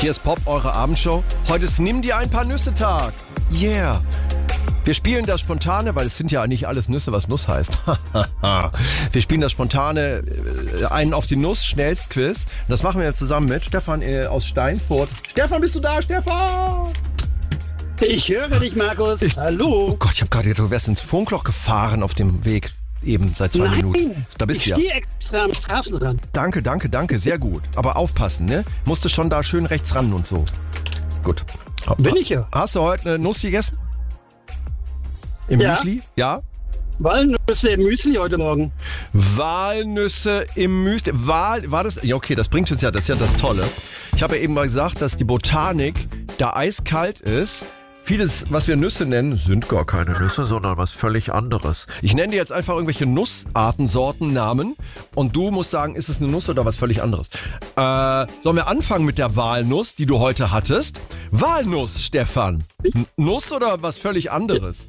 Hier ist Pop, eure Abendshow. Heute ist Nimm dir ein paar Nüsse Tag. Yeah. Wir spielen das Spontane, weil es sind ja nicht alles Nüsse, was Nuss heißt. Wir spielen das Spontane, einen auf die Nuss, Schnellstquiz. Und das machen wir jetzt zusammen mit Stefan aus Steinfurt. Stefan, bist du da, Stefan? Ich höre dich, Markus. Hallo. Oh Gott, ich habe gerade gedacht, du wärst ins Funkloch gefahren auf dem Weg. Eben, seit 2 Minuten. Da bist du ja. Ich stehe extra am Straßenrand. Danke, sehr gut. Aber aufpassen, ne? Musst du schon da schön rechts ran und so. Gut. Bin ich ja. Hast du heute eine Nuss gegessen? Im Müsli? Ja? Walnüsse im Müsli heute Morgen. Walnüsse im Müsli. War das? Ja, okay, das bringt uns ja, das ist ja das Tolle. Ich habe ja eben mal gesagt, dass die Botanik da eiskalt ist. Vieles, was wir Nüsse nennen, sind gar keine Nüsse, sondern was völlig anderes. Ich nenne dir jetzt einfach irgendwelche Nussarten, Sorten, Namen und du musst sagen, ist es eine Nuss oder was völlig anderes. Sollen wir anfangen mit der Walnuss, die du heute hattest? Walnuss, Stefan. Nuss oder was völlig anderes?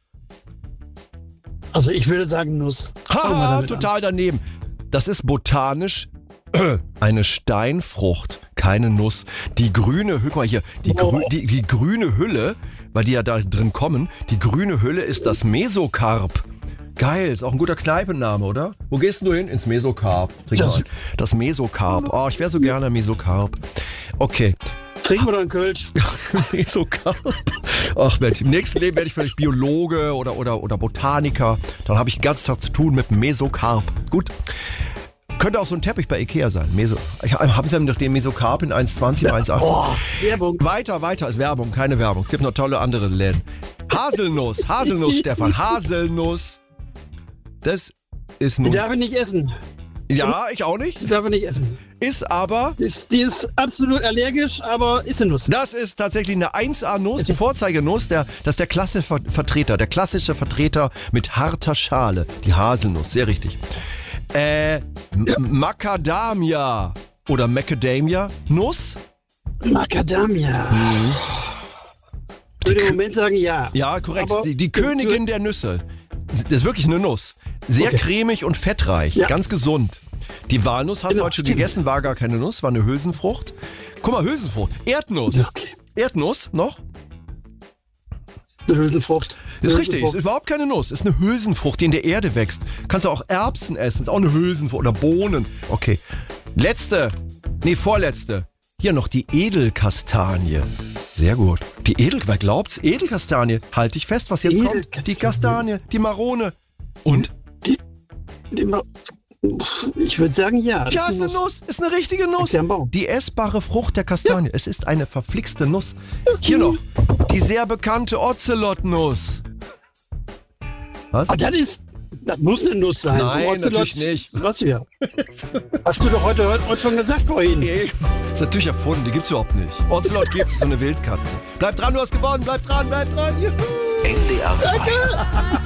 Also ich würde sagen Nuss. Haha, total daneben. Das ist botanisch eine Steinfrucht, keine Nuss. Die grüne, guck mal hier, die grüne Hülle, weil die ja da drin kommen, die grüne Hülle ist das Mesokarp. Geil, ist auch ein guter Kneipenname, oder? Wo gehst du hin? Ins Mesokarp. Das Mesokarp. Oh, ich wäre so gerne Mesokarp. Okay. Trinken wir doch einen Kölsch. Mesokarp. Ach Mensch, im nächsten Leben werde ich vielleicht Biologe oder Botaniker. Dann habe ich den ganzen Tag zu tun mit Mesokarp. Gut. Könnte auch so ein Teppich bei Ikea sein. Haben Sie doch den Mesokarp in 1,20 oder 1,80? Oh, Werbung. Weiter ist Werbung, keine Werbung. Es gibt noch tolle andere Läden. Haselnuss, Stefan, Haselnuss. Das ist nun... Die darf ich nicht essen. Ja, ich auch nicht. Die darf ich nicht essen. Ist aber... Die ist absolut allergisch, aber ist eine Nuss. Das ist tatsächlich eine 1A-Nuss, die Vorzeigenuss. Das ist der klassische Vertreter mit harter Schale. Die Haselnuss, sehr richtig. Macadamia oder Macadamia Nuss? Macadamia. Ich würde im Moment sagen ja. Ja, korrekt. Die Königin der Nüsse. Das ist wirklich eine Nuss. Sehr cremig und fettreich. Ja. Ganz gesund. Die Walnuss hast du heute schon gegessen, war gar keine Nuss, war eine Hülsenfrucht. Guck mal, Hülsenfrucht. Erdnuss. Okay. Erdnuss noch? Eine Hülsenfrucht. Ist richtig, ist überhaupt keine Nuss. Ist eine Hülsenfrucht, die in der Erde wächst. Kannst du auch Erbsen essen, ist auch eine Hülsenfrucht oder Bohnen. Okay. Vorletzte. Hier noch die Edelkastanie. Sehr gut. Wer glaubt's? Edelkastanie. Halt dich fest, was jetzt kommt. Die Kastanie, die Marone. Und? Ich würde sagen ja. Ja, ist eine Nuss. Ist eine richtige Nuss. Die essbare Frucht der Kastanie. Ja. Es ist eine verflixte Nuss. Hier noch. Die sehr bekannte Ozelotnuss. Was? Aber das muss eine Nuss sein. Nein, natürlich nicht. Was ja. Hast du doch heute schon gesagt vorhin. Nee, ist natürlich erfunden. Die gibt's überhaupt nicht. Ocelot gibt's, so eine Wildkatze. Bleib dran, du hast gewonnen. Bleib dran. Juhu. NDR 2.